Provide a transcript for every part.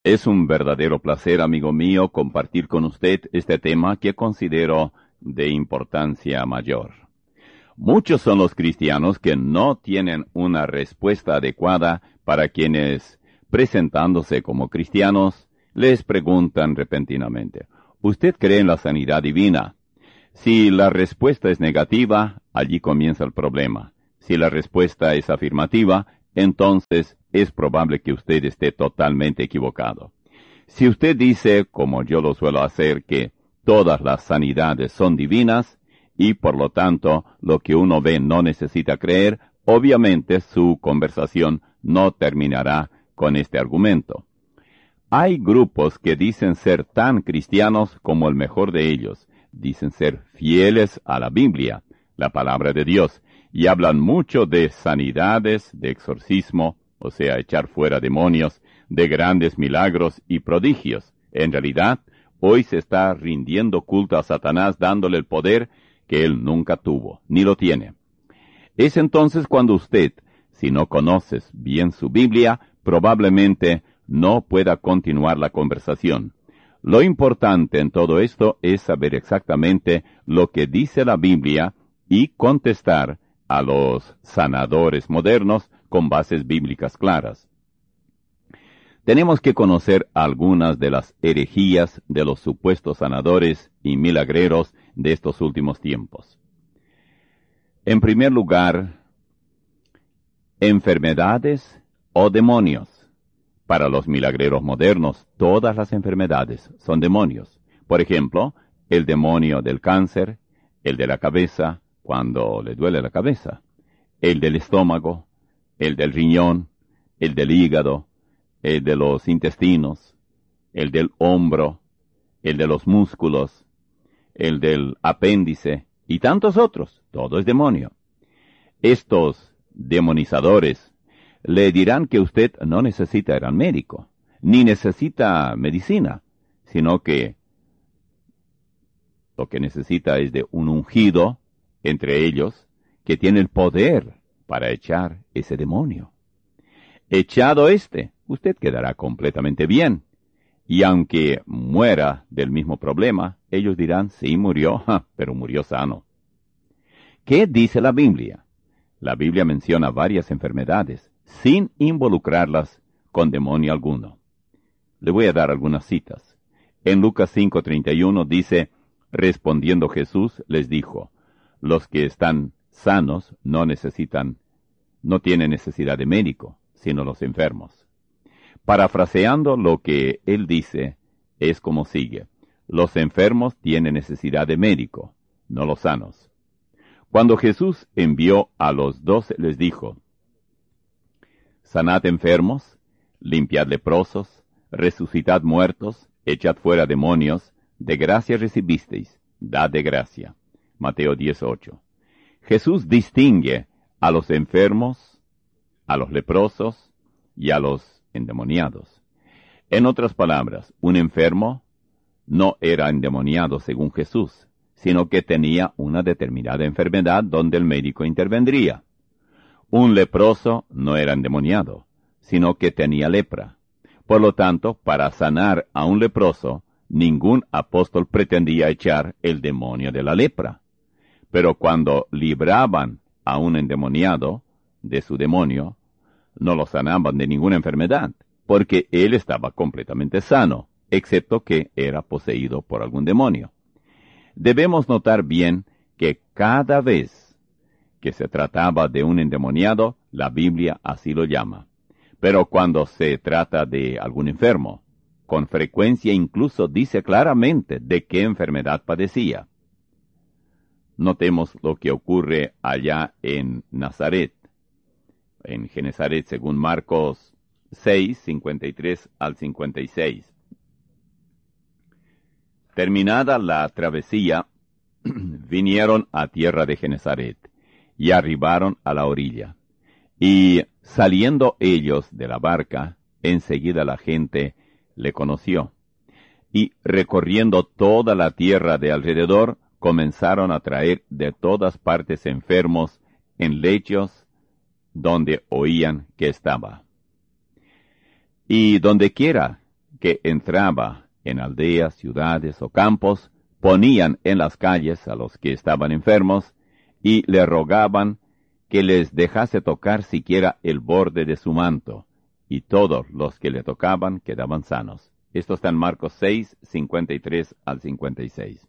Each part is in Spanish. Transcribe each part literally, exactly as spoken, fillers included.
Es un verdadero placer, amigo mío, compartir con usted este tema que considero de importancia mayor. Muchos son los cristianos que no tienen una respuesta adecuada para quienes, presentándose como cristianos, les preguntan repentinamente, ¿usted cree en la sanidad divina? Si la respuesta es negativa, allí comienza el problema. Si la respuesta es afirmativa, entonces es probable que usted esté totalmente equivocado. Si usted dice, como yo lo suelo hacer, que todas las sanidades son divinas, y por lo tanto lo que uno ve no necesita creer, obviamente su conversación no terminará con este argumento. Hay grupos que dicen ser tan cristianos como el mejor de ellos, dicen ser fieles a la Biblia, la palabra de Dios, y hablan mucho de sanidades, de exorcismo, o sea, echar fuera demonios, de grandes milagros y prodigios. En realidad, hoy se está rindiendo culto a Satanás dándole el poder que él nunca tuvo, ni lo tiene. Es entonces cuando usted, si no conoces bien su Biblia, probablemente no pueda continuar la conversación. Lo importante en todo esto es saber exactamente lo que dice la Biblia y contestar a los sanadores modernos con bases bíblicas claras. Tenemos que conocer algunas de las herejías de los supuestos sanadores y milagreros de estos últimos tiempos. En primer lugar, enfermedades o demonios. Para los milagreros modernos, todas las enfermedades son demonios. Por ejemplo, el demonio del cáncer, el de la cabeza, cuando le duele la cabeza, el del estómago, el del riñón, el del hígado, el de los intestinos, el del hombro, el de los músculos, el del apéndice y tantos otros. Todo es demonio. Estos demonizadores le dirán que usted no necesita ir al médico, ni necesita medicina, sino que lo que necesita es de un ungido entre ellos que tiene el poder para echar ese demonio. Echado este, usted quedará completamente bien. Y aunque muera del mismo problema, ellos dirán, sí, murió, ja, pero murió sano. ¿Qué dice la Biblia? La Biblia menciona varias enfermedades, sin involucrarlas con demonio alguno. Le voy a dar algunas citas. En Lucas cinco treinta y uno dice, respondiendo Jesús les dijo, los que están sanos no necesitan, no tienen necesidad de médico, sino los enfermos. Parafraseando lo que él dice, es como sigue, los enfermos tienen necesidad de médico, no los sanos. Cuando Jesús envió a los doce, les dijo, sanad enfermos, limpiad leprosos, resucitad muertos, echad fuera demonios, de gracia recibisteis, dad de gracia. Mateo diez ocho. Jesús distingue a los enfermos, a los leprosos y a los endemoniados. En otras palabras, un enfermo no era endemoniado según Jesús, sino que tenía una determinada enfermedad donde el médico intervendría. Un leproso no era endemoniado, sino que tenía lepra. Por lo tanto, para sanar a un leproso, ningún apóstol pretendía echar el demonio de la lepra. Pero cuando libraban a un endemoniado de su demonio, no lo sanaban de ninguna enfermedad, porque él estaba completamente sano, excepto que era poseído por algún demonio. Debemos notar bien que cada vez que se trataba de un endemoniado, la Biblia así lo llama. Pero cuando se trata de algún enfermo, con frecuencia incluso dice claramente de qué enfermedad padecía. Notemos lo que ocurre allá en Nazaret, en Genezaret, según Marcos seis, cincuenta y tres al cincuenta y seis. Terminada la travesía, vinieron a tierra de Genezaret, y arribaron a la orilla. Y saliendo ellos de la barca, enseguida la gente le conoció. Y recorriendo toda la tierra de alrededor, comenzaron a traer de todas partes enfermos en lechos donde oían que estaba. Y donde quiera que entraba en aldeas, ciudades o campos, ponían en las calles a los que estaban enfermos y le rogaban que les dejase tocar siquiera el borde de su manto, y todos los que le tocaban quedaban sanos. Esto está en Marcos seis, cincuenta y tres al cincuenta y seis.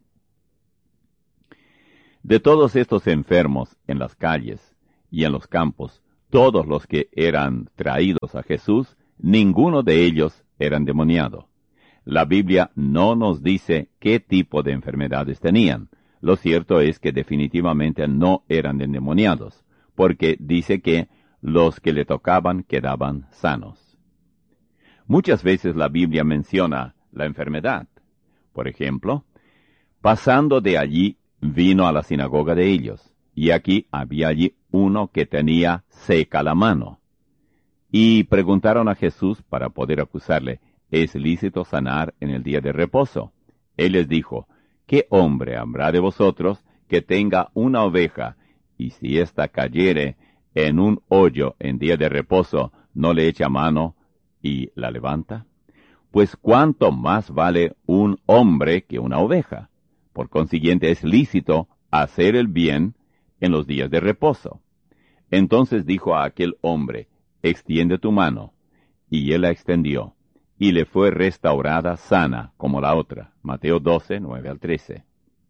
De todos estos enfermos en las calles y en los campos, todos los que eran traídos a Jesús, ninguno de ellos era endemoniado. La Biblia no nos dice qué tipo de enfermedades tenían. Lo cierto es que definitivamente no eran endemoniados, porque dice que los que le tocaban quedaban sanos. Muchas veces la Biblia menciona la enfermedad. Por ejemplo, pasando de allí, vino a la sinagoga de ellos, y aquí había allí uno que tenía seca la mano. Y preguntaron a Jesús para poder acusarle, ¿es lícito sanar en el día de reposo? Él les dijo, ¿qué hombre habrá de vosotros que tenga una oveja, y si ésta cayere en un hoyo en día de reposo, no le echa mano y la levanta? Pues cuánto más vale un hombre que una oveja. Por consiguiente, es lícito hacer el bien en los días de reposo. Entonces dijo a aquel hombre, extiende tu mano. Y él la extendió, y le fue restaurada sana como la otra. Mateo doce, nueve al trece.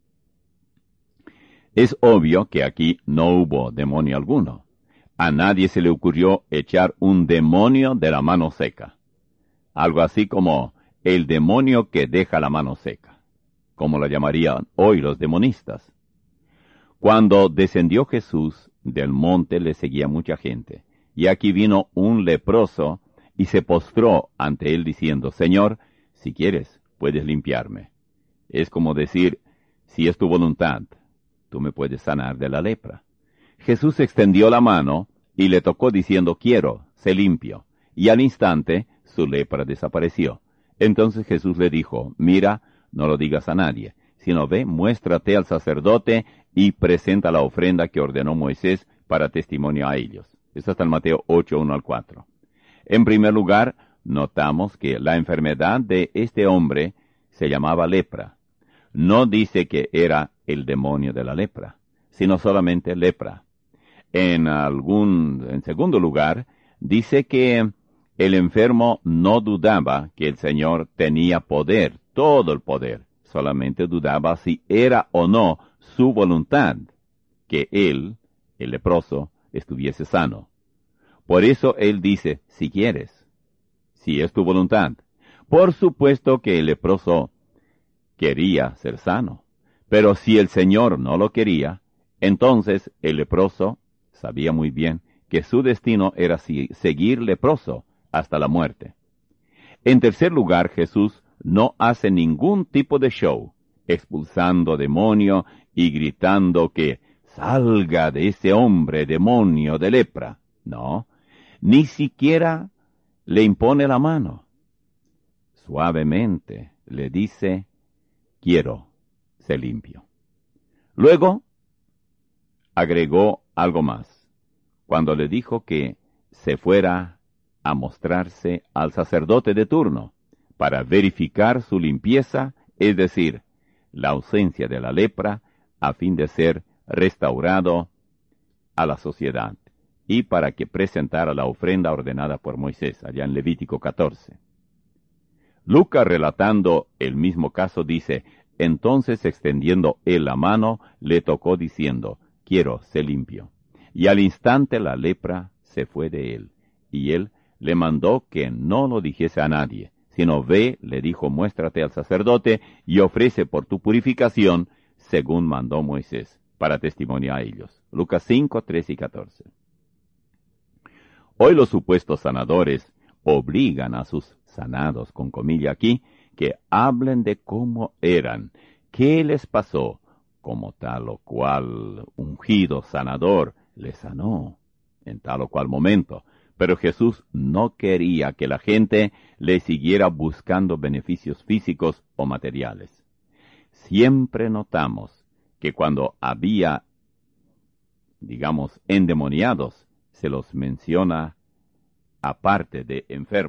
Es obvio que aquí no hubo demonio alguno. A nadie se le ocurrió echar un demonio de la mano seca. Algo así como el demonio que deja la mano seca, como lo llamarían hoy los demonistas. Cuando descendió Jesús del monte le seguía mucha gente, y aquí vino un leproso y se postró ante él diciendo, Señor, si quieres, puedes limpiarme. Es como decir, si es tu voluntad, tú me puedes sanar de la lepra. Jesús extendió la mano y le tocó diciendo, quiero, sé limpio. Y al instante su lepra desapareció. Entonces Jesús le dijo, mira, no lo digas a nadie, sino ve, muéstrate al sacerdote y presenta la ofrenda que ordenó Moisés para testimonio a ellos. Esto está en Mateo ocho, uno al cuatro. En primer lugar, notamos que la enfermedad de este hombre se llamaba lepra. No dice que era el demonio de la lepra, sino solamente lepra. En algún, en segundo lugar, dice que el enfermo no dudaba que el Señor tenía poder, todo el poder. Solamente dudaba si era o no su voluntad que él, el leproso, estuviese sano. Por eso él dice, si quieres, si es tu voluntad. Por supuesto que el leproso quería ser sano, pero si el Señor no lo quería, entonces el leproso sabía muy bien que su destino era seguir leproso hasta la muerte. En tercer lugar, Jesús no hace ningún tipo de show, expulsando demonio y gritando que salga de ese hombre demonio de lepra. No, ni siquiera le impone la mano. Suavemente le dice, quiero, sé limpio. Luego agregó algo más, cuando le dijo que se fuera a mostrarse al sacerdote de turno para verificar su limpieza, es decir, la ausencia de la lepra, a fin de ser restaurado a la sociedad, y para que presentara la ofrenda ordenada por Moisés, allá en Levítico catorce. Lucas, relatando el mismo caso, dice, entonces extendiendo él la mano, le tocó diciendo, quiero, sé limpio. Y al instante la lepra se fue de él, y él le mandó que no lo dijese a nadie, sino ve, le dijo, muéstrate al sacerdote y ofrece por tu purificación, según mandó Moisés, para testimonio a ellos. Lucas cinco, trece y catorce. Hoy los supuestos sanadores obligan a sus sanados, con comilla aquí, que hablen de cómo eran, qué les pasó, como tal o cual ungido sanador les sanó en tal o cual momento. Pero Jesús no quería que la gente le siguiera buscando beneficios físicos o materiales. Siempre notamos que cuando había, digamos, endemoniados, se los menciona aparte de enfermos.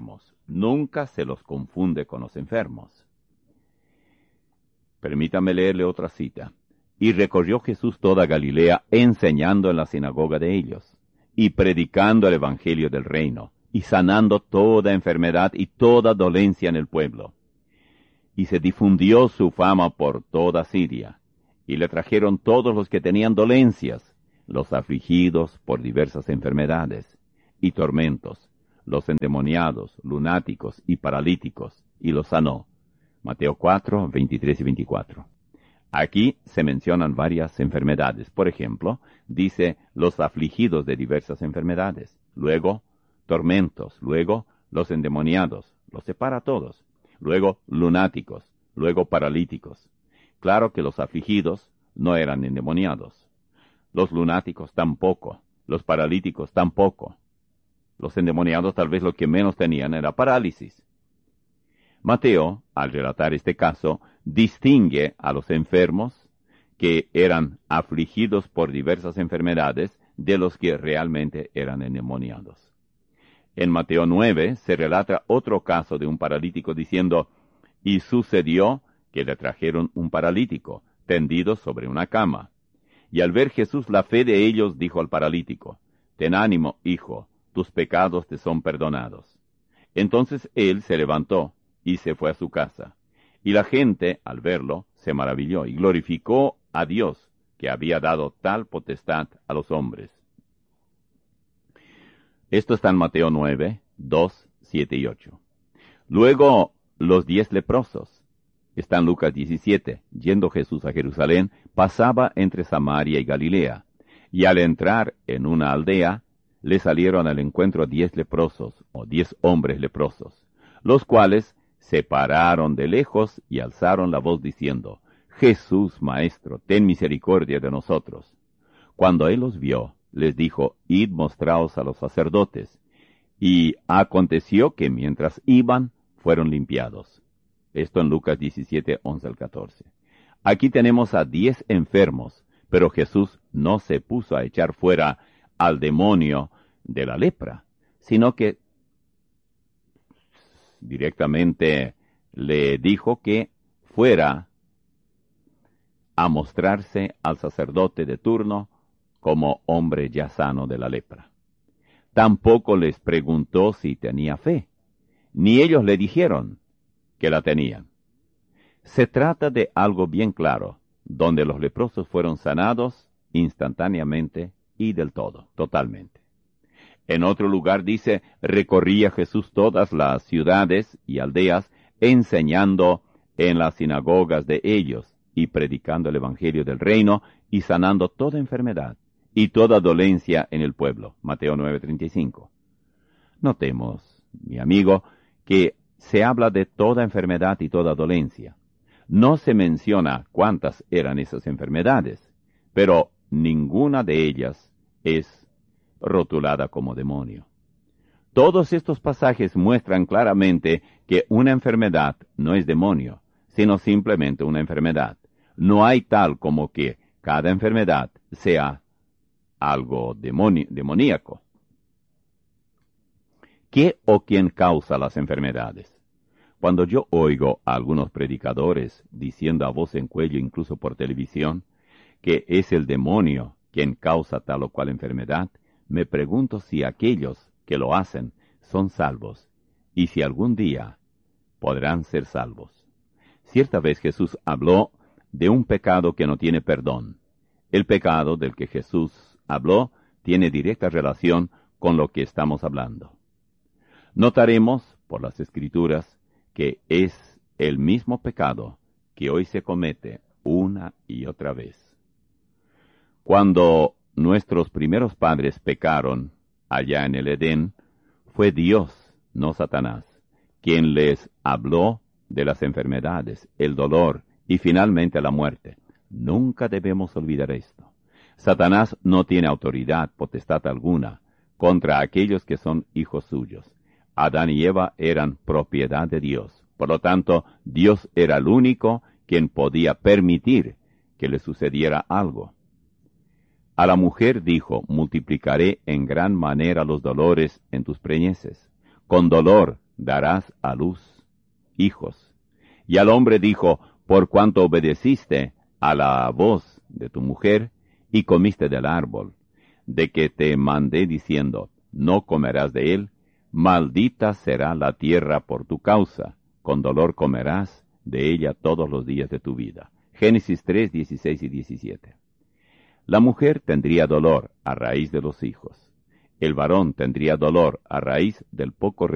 nunca se los confunde con los enfermos. Permítame leerle otra cita. Y recorrió Jesús toda Galilea, enseñando en la sinagoga de ellos, y predicando el evangelio del reino, y sanando toda enfermedad y toda dolencia en el pueblo. Y se difundió su fama por toda Siria, y le trajeron todos los que tenían dolencias, los afligidos por diversas enfermedades y tormentos, los endemoniados, lunáticos y paralíticos, y los sanó. Mateo cuatro, veintitrés y veinticuatro. Aquí se mencionan varias enfermedades. Por ejemplo, dice los afligidos de diversas enfermedades. Luego, tormentos. Luego, los endemoniados. Los separa a todos. Luego, lunáticos. Luego, paralíticos. Claro que los afligidos no eran endemoniados. Los lunáticos tampoco. Los paralíticos tampoco. Los endemoniados tal vez lo que menos tenían era parálisis. Mateo, al relatar este caso, distingue a los enfermos que eran afligidos por diversas enfermedades de los que realmente eran endemoniados. En Mateo nueve se relata otro caso de un paralítico diciendo, y sucedió que le trajeron un paralítico, tendido sobre una cama. Y al ver Jesús la fe de ellos, dijo al paralítico, ten ánimo, hijo, tus pecados te son perdonados. Entonces él se levantó y se fue a su casa. Y la gente, al verlo, se maravilló y glorificó a Dios, que había dado tal potestad a los hombres. Esto está en Mateo nueve, dos, siete y ocho. Luego, los diez leprosos. Está en Lucas diecisiete. Yendo Jesús a Jerusalén, pasaba entre Samaria y Galilea. Y al entrar en una aldea, le salieron al encuentro diez leprosos, o diez hombres leprosos, los cuales se pararon de lejos y alzaron la voz diciendo, Jesús, Maestro, ten misericordia de nosotros. Cuando él los vio, les dijo, id mostraos a los sacerdotes. Y aconteció que mientras iban, fueron limpiados. Esto en Lucas diecisiete, once al catorce. Aquí tenemos a diez enfermos, pero Jesús no se puso a echar fuera al demonio de la lepra, sino que directamente le dijo que fuera a mostrarse al sacerdote de turno como hombre ya sano de la lepra. Tampoco les preguntó si tenía fe, ni ellos le dijeron que la tenían. Se trata de algo bien claro, donde los leprosos fueron sanados instantáneamente y del todo, totalmente. En otro lugar dice, recorría Jesús todas las ciudades y aldeas, enseñando en las sinagogas de ellos y predicando el evangelio del reino y sanando toda enfermedad y toda dolencia en el pueblo. Mateo nueve, treinta y cinco. Notemos, mi amigo, que se habla de toda enfermedad y toda dolencia. No se menciona cuántas eran esas enfermedades, pero ninguna de ellas es rotulada como demonio. Todos estos pasajes muestran claramente que una enfermedad no es demonio, sino simplemente una enfermedad. No hay tal como que cada enfermedad sea algo demoni- demoníaco. ¿Qué o quién causa las enfermedades? Cuando yo oigo a algunos predicadores diciendo a voz en cuello, incluso por televisión, que es el demonio quien causa tal o cual enfermedad, me pregunto si aquellos que lo hacen son salvos y si algún día podrán ser salvos. Cierta vez Jesús habló de un pecado que no tiene perdón. El pecado del que Jesús habló tiene directa relación con lo que estamos hablando. Notaremos por las Escrituras que es el mismo pecado que hoy se comete una y otra vez. Cuando nuestros primeros padres pecaron allá en el Edén, fue Dios, no Satanás, quien les habló de las enfermedades, el dolor y finalmente la muerte. Nunca debemos olvidar esto. Satanás no tiene autoridad, potestad alguna, contra aquellos que son hijos suyos. Adán y Eva eran propiedad de Dios. Por lo tanto, Dios era el único quien podía permitir que le sucediera algo. A la mujer dijo, multiplicaré en gran manera los dolores en tus preñeces. Con dolor darás a luz hijos. Y al hombre dijo, por cuanto obedeciste a la voz de tu mujer, y comiste del árbol, de que te mandé diciendo, no comerás de él, maldita será la tierra por tu causa, con dolor comerás de ella todos los días de tu vida. Génesis tres, dieciséis y diecisiete. La mujer tendría dolor a raíz de los hijos. El varón tendría dolor a raíz del poco